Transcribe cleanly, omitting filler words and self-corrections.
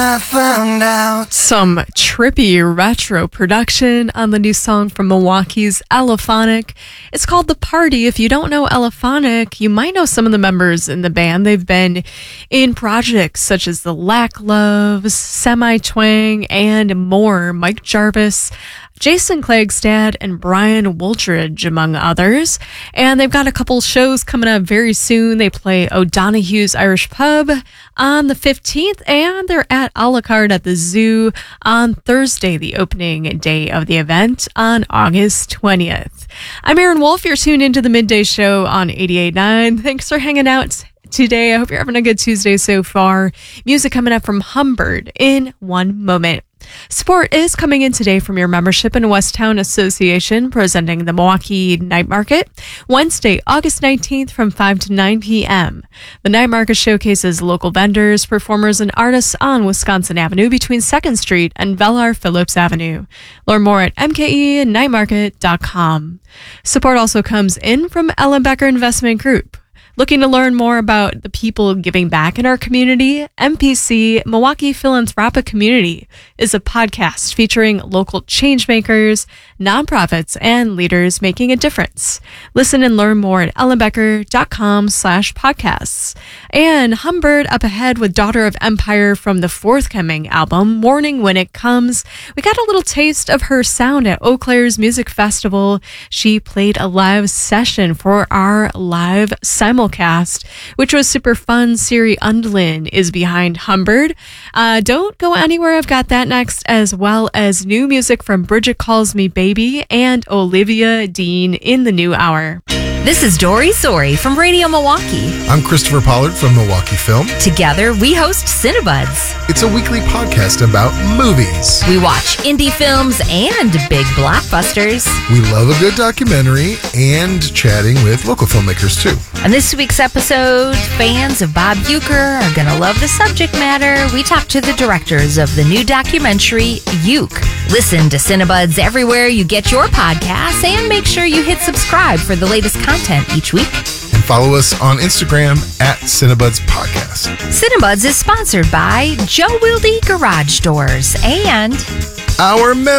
I found out. Some trippy retro production on the new song from Milwaukee's Elephonic. It's called The Party. If you don't know Elephonic, you might know some of the members in the band. They've been in projects such as the Lack Loves, Semi Twang, and more. Mike Jarvis, Jason Klagstad, and Brian Wooltridge, among others. And they've got a couple shows coming up very soon. They play O'Donoghue's Irish Pub on the 15th, and they're at a la carte at the Zoo on Thursday, the opening day of the event on August 20th. I'm Erin Wolf. You're tuned into the Midday Show on 88.9. Thanks for hanging out today. I hope you're having a good Tuesday so far. Music coming up from Humbird in one moment. Support is coming in today from your membership in Westtown Association, presenting the Milwaukee Night Market, Wednesday, August 19th from 5 to 9 p.m. The Night Market showcases local vendors, performers, and artists on Wisconsin Avenue between 2nd Street and Velar Phillips Avenue. Learn more at mkenightmarket.com. Support also comes in from Ellen Becker Investment Group. Looking to learn more about the people giving back in our community? MPC, Milwaukee Philanthropic Community, is a podcast featuring local changemakers, nonprofits, and leaders making a difference. Listen and learn more at ellenbecker.com/podcasts. And Humbird up ahead with Daughter of Empire from the forthcoming album, Morning When It Comes. We got a little taste of her sound at Eau Claire's Music Festival. She played a live session for our live simulcast, which was super fun. Siri Undlin is behind Humbird. Don't go anywhere. I've got that next, as well as new music from Bridget Calls Me Baby and Olivia Dean in the new hour. This is Dory Sori from Radio Milwaukee. I'm Christopher Pollard from Milwaukee Film. Together, we host Cinebuds. It's a weekly podcast about movies. We watch indie films and big blockbusters. We love a good documentary and chatting with local filmmakers, too. On this week's episode, fans of Bob Uecker are going to love the subject matter. We talk to the directors of the new documentary, Uke. Listen to Cinebuds everywhere you get your podcasts, and make sure you hit subscribe for the latest content each week. And follow us on Instagram at Cinebuds Podcast. Cinebuds is sponsored by Joe Wilde Garage Doors and our members.